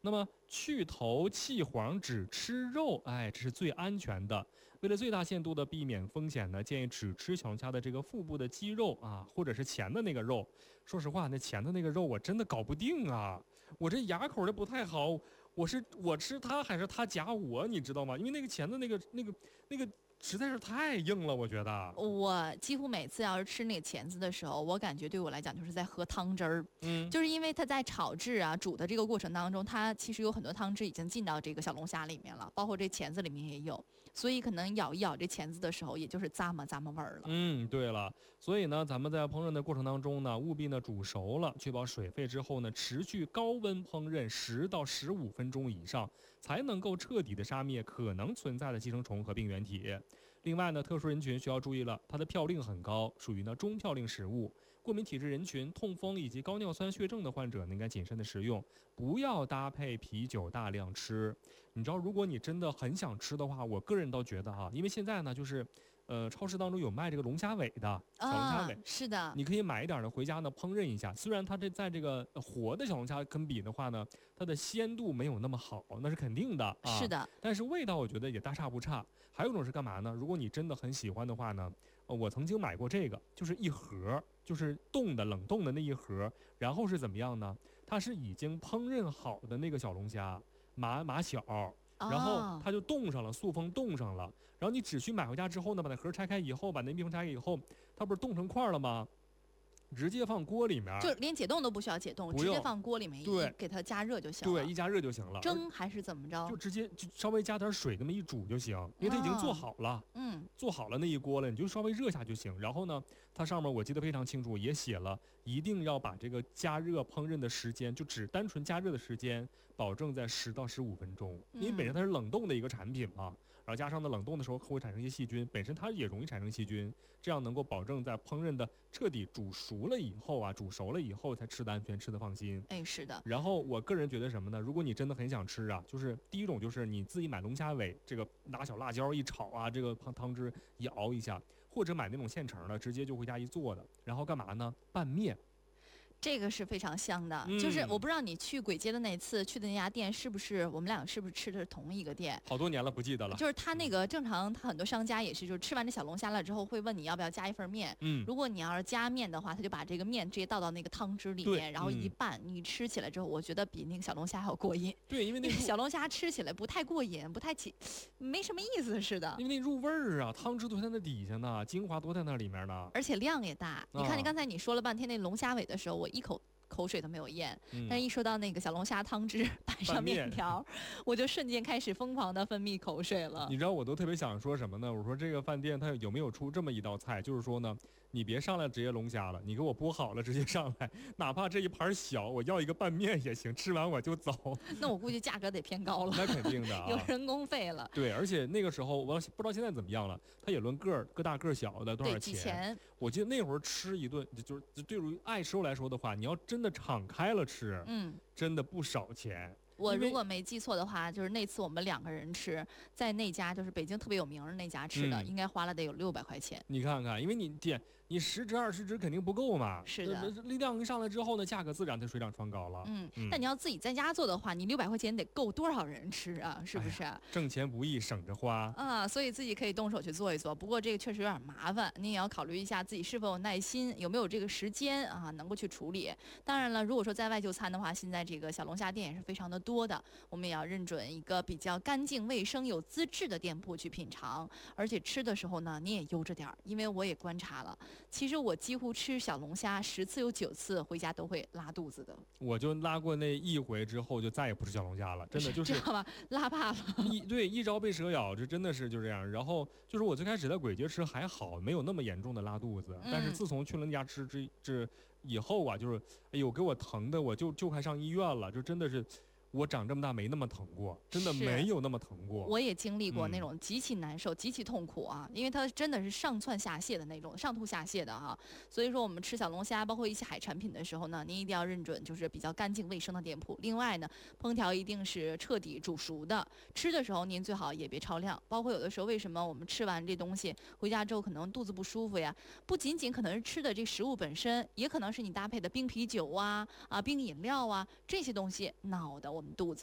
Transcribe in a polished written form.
那么去头弃黄只吃肉，这是最安全的。为了最大限度的避免风险呢，建议只吃小龙虾的这个腹部的肌肉啊，或者是前的那个肉。说实话，那前的那个肉我真的搞不定啊，我这牙口的不太好，我吃它还是它夹我，你知道吗？因为那个前的那个实在是太硬了，我觉得。 我几乎每次要是吃那个钳子的时候，我感觉对我来讲就是在喝汤汁儿。就是因为它在炒制啊、煮的这个过程当中，它其实有很多汤汁已经进到这个小龙虾里面了，包括这钳子里面也有，所以可能咬一咬这钳子的时候，也就是咂摸味儿了。 对了，所以呢，咱们在烹饪的过程当中呢，务必呢煮熟了，确保水沸之后呢，持续高温烹饪10到15分钟以上，才能够彻底的杀灭可能存在的寄生虫和病原体。另外呢，特殊人群需要注意了，它的嘌呤很高，属于呢中嘌呤食物。过敏体质人群、痛风以及高尿酸血症的患者应该谨慎的食用，不要搭配啤酒大量吃。你知道，如果你真的很想吃的话，我个人倒觉得因为现在呢，就是超市当中有卖这个龙虾尾的小龙虾尾， 是的， 你可以买一点的回家呢烹饪一下。虽然它这在这个活的小龙虾跟比的话呢，它的鲜度没有那么好，那是肯定的啊。 是的， 但是味道我觉得也大差不差。还有一种是干嘛呢？如果你真的很喜欢的话呢，我曾经买过这个，就是一盒，就是冷冻的那一盒，然后是怎么样呢？它是已经烹饪好的那个小龙虾，码小。然后它就冻上了，塑封冻上了。然后你只需买回家之后呢，把那盒拆开以后，把那密封拆开以后，它不是冻成块了吗？直接放锅里面， 就连解冻都不需要解冻，直接放锅里面， 对， 给它加热就行了。 对，一加热就行了。 蒸还是怎么着？ 就直接就稍微加点水，这么一煮就行，因为它已经做好了。做好了那一锅了，你就稍微热下就行。然后呢，它上面我记得非常清楚，也写了，一定要把这个加热烹饪的时间，就只单纯加热的时间，保证在10到15分钟，因为本身它是冷冻的一个产品嘛，然后加上呢冷冻的时候会产生一些细菌，本身它也容易产生细菌，这样能够保证在烹饪的彻底煮熟了以后煮熟了以后才吃的安全，吃的放心。 是的。 然后我个人觉得什么呢？如果你真的很想吃就是第一种就是你自己买龙虾尾，这个拿小辣椒一炒这个汤汁一熬一下，或者买那种现成的，直接就回家一做的。然后干嘛呢？拌面。 这个是非常香的，就是我不知道你去簋街的那次去的那家店是不是我们俩是不是吃的是同一个店？ 好多年了，不记得了。 就是他那个正常，他很多商家也是，就是吃完这小龙虾了之后会问你要不要加一份面。如果你要是加面的话，他就把这个面直接倒到那个汤汁里面，然后一拌，你吃起来之后，我觉得比那个小龙虾还要过瘾。 对，因为那个小龙虾吃起来不太过瘾，没什么意思似的。 因为那入味儿啊，汤汁都在那底下呢，精华都在那里面呢， 而且量也大。你看，刚才你说了半天那龙虾尾的时候，我一口水都没有咽，但是一说到那个小龙虾汤汁拌上面条，我就瞬间开始疯狂的分泌口水了。 你知道我都特别想说什么呢？我说这个饭店它有没有出这么一道菜，就是说呢，你别上来直接龙虾了，你给我剥好了直接上来，哪怕这一盘小，我要一个拌面也行，吃完我就走。 那我估计价格得偏高了， 那肯定的有人工费了。 对，而且那个时候我不知道现在怎么样了，它也论个大个小的多少钱。我记得那会儿吃一顿，就是对于爱吃肉来说的话，你要真的敞开了吃，真的不少钱。 我如果没记错的话，就是那次我们2个人吃，在那家就是北京特别有名的那家吃的，应该花了得有600块钱。 你看看，因为你10只20只肯定不够嘛。 是的， 力量一上来之后呢，价格自然就水涨船高了。 但你要自己在家做的话，你600块钱得够多少人吃啊？是不是？ 挣钱不易，省着花所以自己可以动手去做一做。不过这个确实有点麻烦，你也要考虑一下自己是否有耐心，有没有这个时间能够去处理。当然了，如果说在外就餐的话，现在这个小龙虾店也是非常的多的，我们也要认准一个比较干净卫生有资质的店铺去品尝，而且吃的时候呢你也悠着点，因为我也观察了，其实我几乎吃小龙虾10次有9次回家都会拉肚子的。 我就拉过那一回之后就再也不吃小龙虾了，真的就是知道吧，拉怕了。 一朝被蛇咬，这真的是就这样。然后就是我最开始在簋街吃还好，没有那么严重的拉肚子，但是自从去了那家吃以后就是哎呦给我疼的我就快上医院了，就真的是我长这么大没那么疼过，真的没有那么疼过。 我也经历过那种极其难受、极其痛苦因为它真的是上窜下泻的那种，上吐下泻的所以说我们吃小龙虾，包括一些海产品的时候呢，您一定要认准就是比较干净卫生的店铺。另外呢，烹调一定是彻底煮熟的。吃的时候您最好也别超量，包括有的时候为什么我们吃完这东西回家之后可能肚子不舒服呀？不仅仅可能是吃的这食物本身，也可能是你搭配的冰啤酒冰饮料这些东西闹的我们肚子